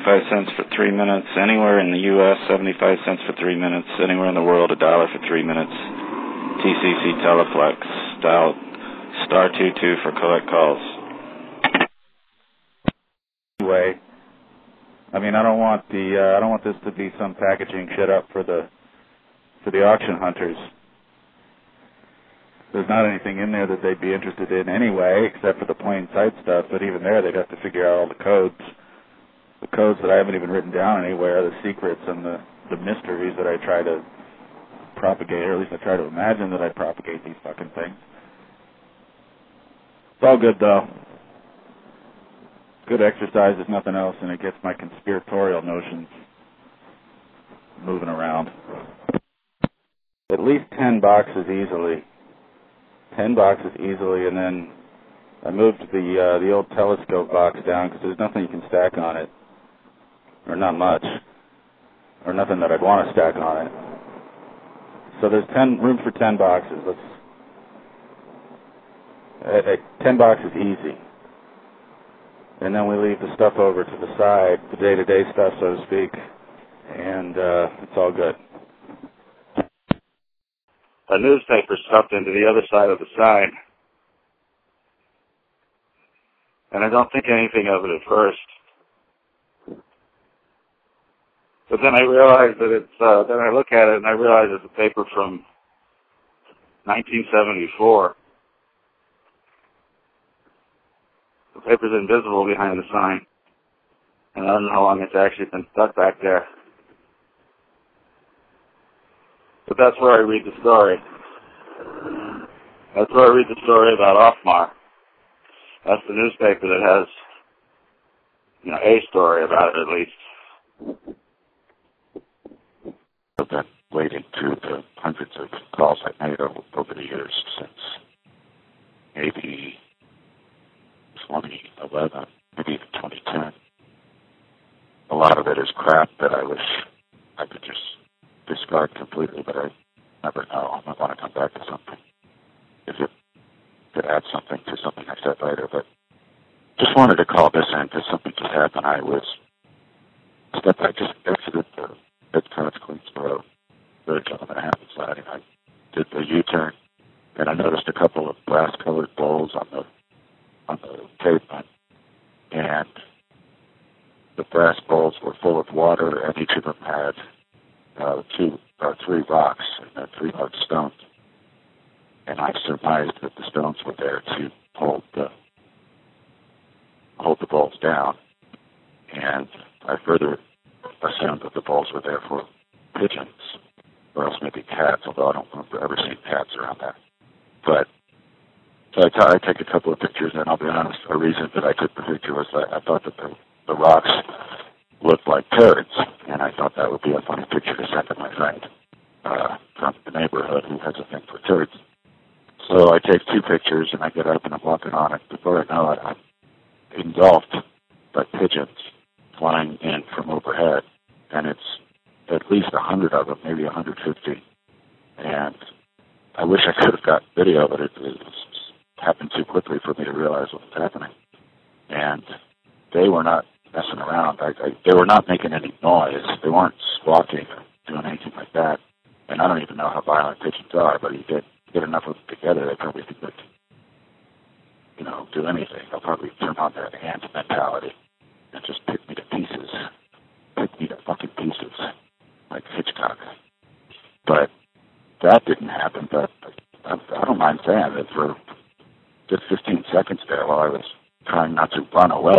75 cents for 3 minutes. Anywhere in the U.S., 75 cents for 3 minutes. Anywhere in the world, $1 for 3 minutes. TCC Teleflex. Dial *22 for collect calls. Anyway, I mean, I don't want this to be some packaging shit up for the auction hunters. There's not anything in there that they'd be interested in anyway, except for the plain sight stuff. But even there, they'd have to figure out all the codes. The codes that I haven't even written down anywhere, the secrets and the mysteries that I try to propagate, or at least I try to imagine that I propagate these fucking things. It's all good, though. Good exercise, if nothing else, and it gets my conspiratorial notions moving around. At least 10 boxes easily. 10 boxes easily, and then I moved the old telescope box down because there's nothing you can stack on it, or not much, or nothing that I'd want to stack on it. So there's room for 10 boxes. 10 boxes easy, and then we leave the stuff over to the side, the day-to-day stuff, so to speak, and it's all good. A newspaper stuffed into the other side of the sign. And I don't think anything of it at first. But then I realized that then I look at it and I realize it's a paper from 1974. The paper's invisible behind the sign. And I don't know how long it's actually been stuck back there. But that's where I read the story. That's where I read the story about Offmar. That's the newspaper that has, a story about it at least. I've been waiting to the hundreds of calls I've made over the years since maybe 2011, maybe even 2010. A lot of it is crap that I wish I could just discard completely, but I never know. I might want to come back to something if it could add something to something I said later. But just wanted to call this in because something just happened. I just exited the Mid-Currents Queensboro Bridge on the Manhattan side, and I did the U-turn, and I noticed a couple of brass-colored bowls on the pavement, and the brass bowls were full of water, and each of them had 2 or 3 rocks and 3 large stones. And I surmised that the stones were there to hold the bowls down. And I further assumed that the bowls were there for pigeons, or else maybe cats, although I don't remember ever seeing cats around that. But so I take a couple of pictures, and I'll be honest, a reason that I took the picture was that I thought that the rocks looked like turds, and I thought that would be a funny picture to send to my friend from the neighborhood who has a thing for turds. So I take 2 pictures, and I get up, and I'm walking on it. Before I know it, I'm engulfed by pigeons flying in from overhead, and it's at least 100 of them, maybe 150. And I wish I could have got video, but it happened too quickly for me to realize what was happening. And they were not messing around. They were not making any noise. They weren't squawking or doing anything like that. And I don't even know how violent pigeons are, but you get enough of them together, they probably could, do anything. They'll probably turn on their ant mentality and just pick me to pieces. Pick me to fucking pieces, like Hitchcock. But that didn't happen, but I don't mind saying that for just 15 seconds there while I was trying not to run away,